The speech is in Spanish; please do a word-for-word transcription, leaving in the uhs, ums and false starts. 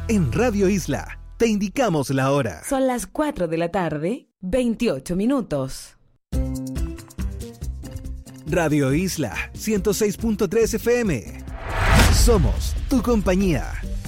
En Radio Isla te indicamos la hora. Son las cuatro de la tarde, veintiocho minutos. Radio Isla ciento seis punto tres F M. Somos tu compañía.